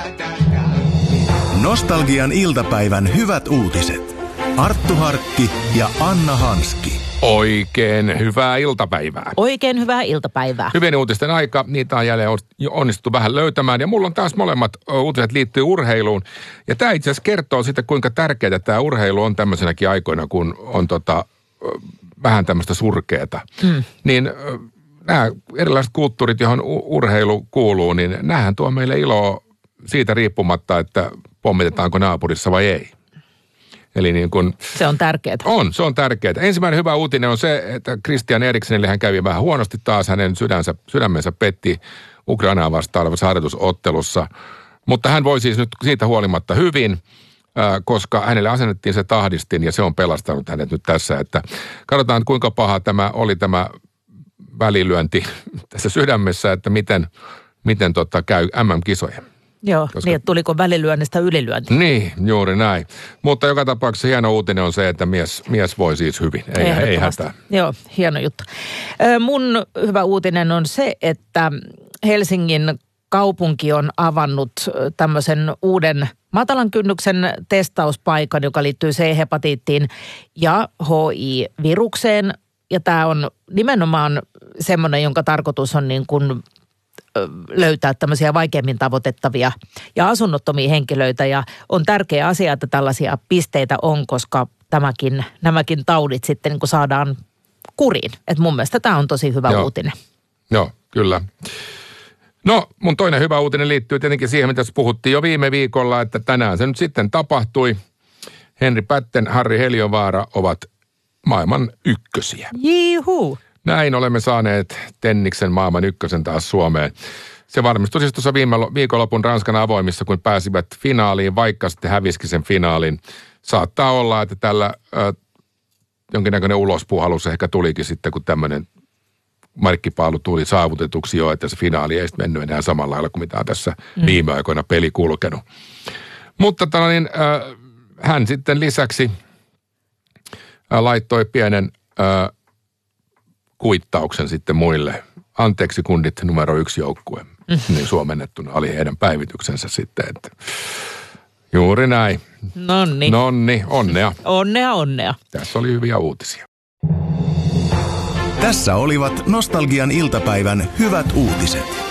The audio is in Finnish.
Nostalgian iltapäivän hyvät uutiset. Arttu Harkki ja Anna Hanski. Oikein hyvää iltapäivää. Oikein hyvää iltapäivää. Hyvien uutisten aika, niitä on jälleen onnistuttu vähän löytämään. Ja mulla on taas molemmat uutiset liittyy urheiluun. Ja tämä itse asiassa kertoo siitä, kuinka tärkeää tämä urheilu on tämmöisenäkin aikoina, kun on vähän tämmöistä surkeata. Niin nämä erilaiset kulttuurit, johon urheilu kuuluu, niin näähän tuo meille iloa siitä riippumatta, että pommitetaanko naapurissa vai ei. Eli niin kun, se on tärkeää. Se on tärkeää. Ensimmäinen hyvä uutinen on se, että Christian Eriksenille hän kävi vähän huonosti taas. Hänen sydämensä petti Ukrainaa vastaavassa harjoitusottelussa. Mutta hän voi siis nyt siitä huolimatta hyvin, koska hänelle asennettiin se tahdistin ja se on pelastanut hänet nyt tässä. Että katsotaan, kuinka paha tämä oli tämä välilyönti tässä sydämessä, että miten käy MM-kisojen. Joo, koska, niin että tuliko välilyönnistä ylilyönti. Niin, juuri näin. Mutta joka tapauksessa hieno uutinen on se, että mies voi siis hyvin. Ei hätää. Joo, hieno juttu. Mun hyvä uutinen on se, että Helsingin kaupunki on avannut tämmöisen uuden matalan kynnyksen testauspaikan, joka liittyy C-hepatiittiin ja HI-virukseen. Ja tämä on nimenomaan semmoinen, jonka tarkoitus on niin kuin löytää tämmöisiä vaikeimmin tavoitettavia ja asunnottomia henkilöitä. Ja on tärkeä asia, että tällaisia pisteitä on, koska nämäkin taudit sitten niin kuin saadaan kuriin. Et mun mielestä tämä on tosi hyvä uutinen. Joo, kyllä. No, mun toinen hyvä uutinen liittyy tietenkin siihen, mitä puhuttiin jo viime viikolla, että tänään se nyt sitten tapahtui. Henri Pätten, Harri Heliövaara ovat maailman ykkösiä. Jiihuu! Näin olemme saaneet tenniksen maailman ykkösen taas Suomeen. Se varmistui siis tuossa viime viikonlopun Ranskan avoimissa, kun pääsivät finaaliin, vaikka sitten hävisikin sen finaalin. Saattaa olla, että tällä jonkinnäköinen ulospuhallus ehkä tulikin sitten, kun tämmöinen markkipaalu tuli saavutetuksi jo, että se finaali ei sitten mennyt enää samalla lailla kuin mitä on tässä viime aikoina peli kulkenut. Mutta hän sitten lisäksi laittoi pienen kuittauksen sitten muille. Anteeksi kundit numero 1 joukkue. Niin suomennettuna oli heidän päivityksensä sitten. Että juuri näin. Nonni, onnea. Onnea. Tässä oli hyviä uutisia. Tässä olivat Nostalgian iltapäivän hyvät uutiset.